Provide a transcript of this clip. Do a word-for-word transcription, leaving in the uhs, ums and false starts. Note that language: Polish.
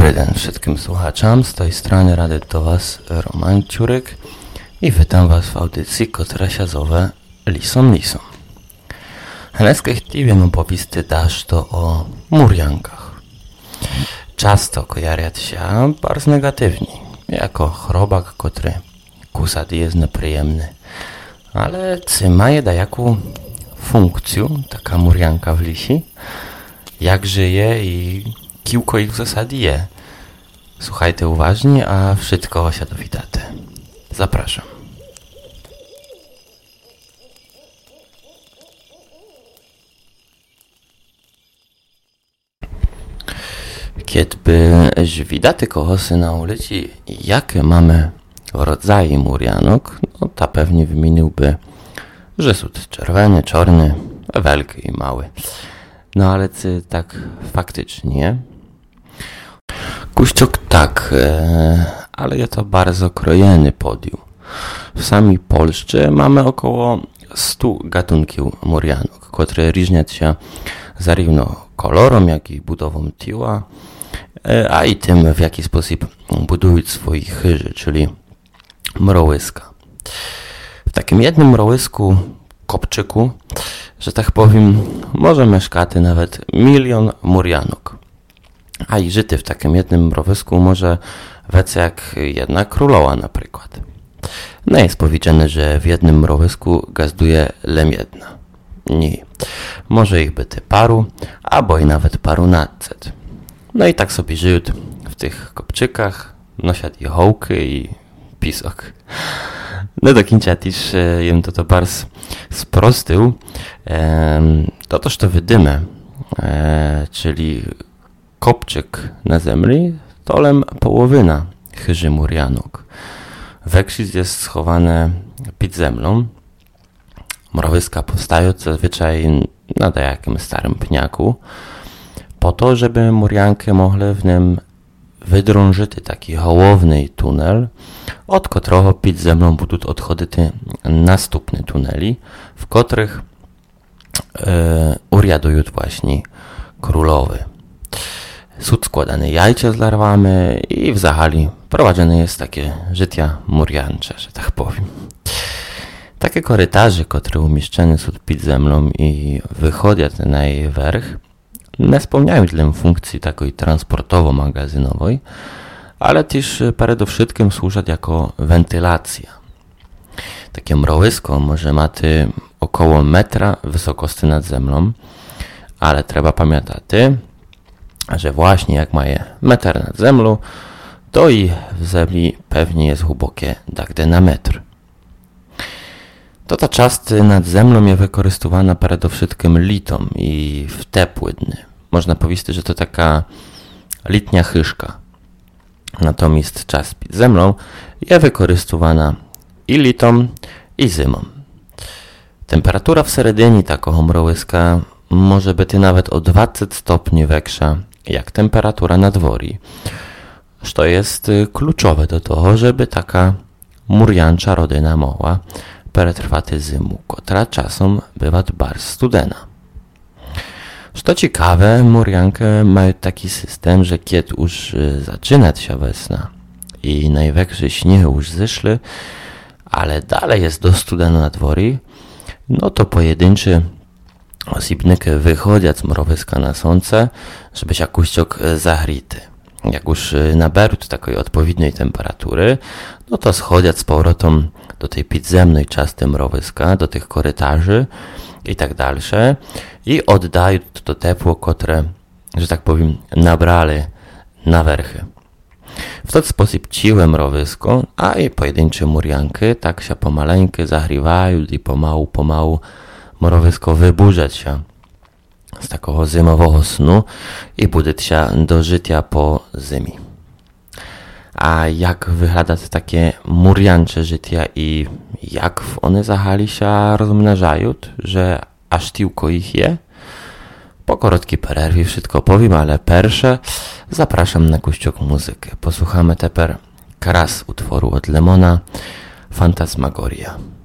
Dobry dzień wszystkim słuchaczom, z tej strony rady do Was Roman Ciurek i witam Was w audycji, która się zowie Lisom Lisom. Dneska chciałem opowiedzieć też to o murjankach. Często kojarzą się bardzo negatywnie, jako chrobak, który kusady jest nieprzyjemny. Ale czy ma je jaką funkcję taka murjanka w lisie? Jak żyje i kiłko ich w zasadzie je? Słuchajcie uważnie, a wszystko się dowiecie. Zapraszam. Kiedy widaty kohosy na ulicy, jakie mamy rodzaje murjanok, no ta pewnie wymieniłby, że są czerwone, czarne, wielkie i małe. No ale czy tak faktycznie? Kuściok tak, e, ale jest to bardzo krojeny podium. W samej Polsce mamy około stu gatunków murjanok, które różnią się zarówno kolorem, jak i budową tyła, e, a i tym, w jaki sposób budują swoje chyży, czyli mrołyska. W takim jednym mrołysku, kopczyku, że tak powiem, może mieszkać nawet milion murjanok. A i żyty w takim jednym mrołysku może wec jak jedna królowa na przykład. No jest powiedziane, że w jednym mrołysku gazduje lem jedna. Nie. Może ich być paru, albo i nawet parunaset. No i tak sobie żyją w tych kopczykach, nosią i hołky i pisok. No do końca też jem to to bardzo sprostył. To też to wydymę, e, czyli kopczyk na zemli, to lem połowina chyży murjanok. Weksist jest schowane pod zemlą. Mrowyska powstają zazwyczaj na jakim starym pniaku, po to, żeby murjanki mogły w nim wydrążyć taki hołowny tunel, od którego pod zemlą będą odchodzić następne tuneli, w których e, uriadują właśnie królowy. Są składane jajcia z larwami i w zahali prowadzone jest takie życie murjancze, że tak powiem. Takie korytarze, które umieszczone są pod zemlą i wychodzą na jej werch, nie spełniają tyle funkcji takiej transportowo-magazynowej, ale też przede wszystkim służą jako wentylacja. Takie mrołysko może mieć około metra wysokości nad zemlą, ale trzeba pamiętać, że właśnie jak ma je metr nad zemlą, to i w zemli pewnie jest głębokie tak na metr. To ta część nad zemlą jest wykorzystywana przede wszystkim litom i w ciepłe dni. Można powiedzieć, że to taka litnia chyżka. Natomiast czas pod zemlą jest wykorzystywana i litom, i zimą. Temperatura w seredinie takiego mrołyska może być nawet o dwadzieścia stopni większa jak temperatura na dworii. Co jest kluczowe do tego, żeby taka murjancza rodyna mogła przetrwać zimę, która czasem bywa bardzo studena. Co ciekawe, murjanki mają taki system, że kiedy już zaczyna się wiosna i największe śniegi już zeszły, ale dalej jest do studeno na dworii, no to pojedynczy osobniki wychodzą z mrowyska na słońce, żeby się kuściok zahrity. Jak już naberą takiej odpowiedniej temperatury, no to schodzą z powrotem do tej podzemnej części mrowyska, do tych korytarzy i tak dalsze i oddają to ciepło, które, że tak powiem, nabrali na werchy. W ten sposób ciłe mrowysko, a i pojedyncze murjanki tak się pomaleńkie zagrywają i pomału, pomału mrowysko wyburzać się z takiego zimowego snu i budzić się do życia po zimie. A jak wygląda takie murjancze życie i jak one zahali się rozmnażają, że aż tylko ich je? Po krótkiej przerwie wszystko powiem, ale pierwsze zapraszam na kuściok muzykę. Posłuchamy teraz kras utworu od Lemona, Fantasmagoria.